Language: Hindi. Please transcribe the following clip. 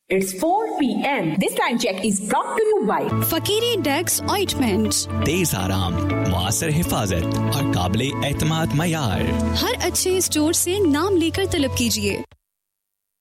It's 4 p.m. This time check is brought to you by फकीरी desks ointment. तेज आराम, मुआसर हिफाजत और काबिल एतमाद मयार। हर अच्छे स्टोर से नाम लेकर तलब कीजिए।